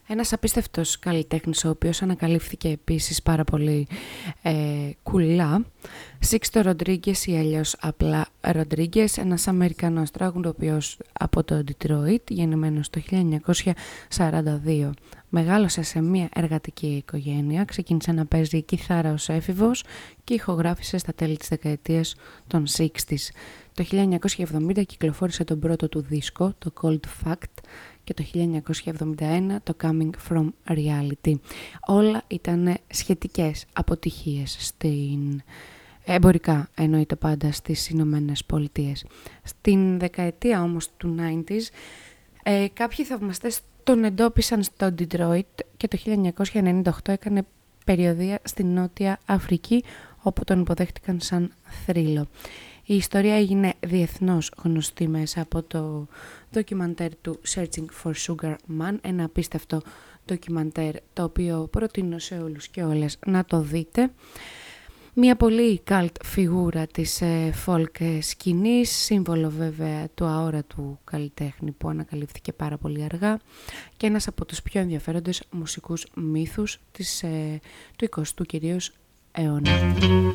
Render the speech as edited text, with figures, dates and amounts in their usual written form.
Ένας απίστευτος καλλιτέχνης, ο οποίος ανακαλύφθηκε επίσης πάρα πολύ κουλά. Σίξτο Ροντρίγκες ή αλλιώς απλά Ροντρίγκες, ένας Αμερικανός τραγουδοποιός από το Detroit, γεννημένος το 1942. Μεγάλωσε σε μια εργατική οικογένεια, ξεκίνησε να παίζει κιθάρα ως έφηβος και ηχογράφησε στα τέλη της δεκαετίας των 60's. Το 1970 κυκλοφόρησε τον πρώτο του δίσκο, το Cold Fact, και το 1971 το Coming From Reality. Όλα ήταν σχετικές αποτυχίες στην εμπορικά, εννοείται πάντα, στις Ηνωμένες Πολιτείες. Στην δεκαετία όμως του 90's κάποιοι θαυμαστές τον εντόπισαν στο Detroit και το 1998 έκανε περιοδεία στην Νότια Αφρική, όπου τον υποδέχτηκαν σαν θρύλο. Η ιστορία έγινε διεθνώς γνωστή μέσα από το ντοκιμαντέρ του Searching for Sugar Man, ένα απίστευτο ντοκιμαντέρ το οποίο προτείνω σε όλους και όλες να το δείτε. Μια πολύ cult φιγούρα της folk σκηνής, σύμβολο βέβαια του αόρατου καλλιτέχνη που ανακαλύφθηκε πάρα πολύ αργά και ένας από τους πιο ενδιαφέροντες μουσικούς μύθους του 20ου κυρίως αιώνα.